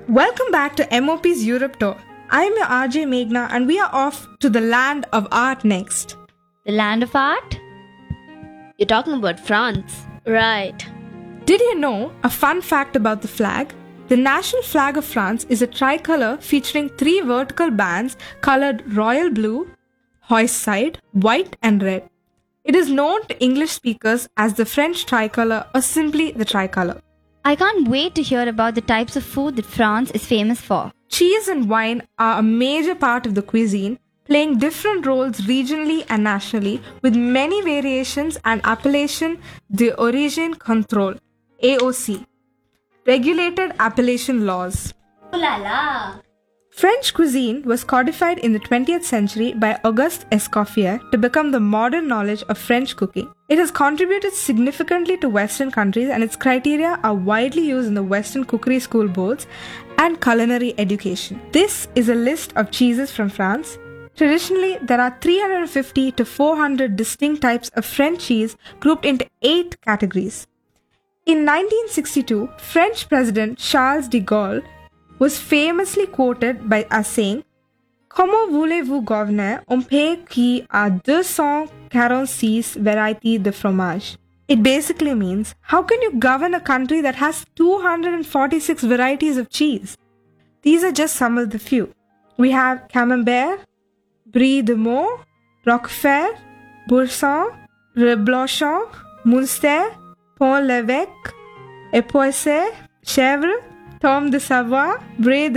Welcome back to MOP's Europe Tour. I'm your RJ Meghna and we are off to the land of art next. The land of art? You're talking about France. Right. Did you know a fun fact about the flag? The national flag of France is a tricolour featuring 3 vertical bands colored royal blue, hoist side, white and red. It is known to English speakers as the French tricolour or simply the tricolour. I can't wait to hear about the types of food that France is famous for. Cheese and wine are a major part of the cuisine, playing different roles regionally and nationally with many variations and appellation d'origine contrôle AOC, regulated appellation laws. Ooh la la! French cuisine was codified in the 20th century by Auguste Escoffier to become the modern knowledge of French cooking. It has contributed significantly to Western countries and its criteria are widely used in the Western cookery school boards and culinary education. This is a list of cheeses from France. Traditionally, there are 350 to 400 distinct types of French cheese grouped into 8 categories. In 1962, French President Charles de Gaulle was famously quoted by as saying, "Comment voulez-vous gouverner un pays qui a 246 varietés de fromage?" It basically means, how can you govern a country that has 246 varieties of cheese? These are just some of the few. We have Camembert, Brie de Meaux, Roquefort, Boursin, Reblochon, Munster, Pont-l'Evêque, Écossais, Chèvre, Tom de Savoie, Brie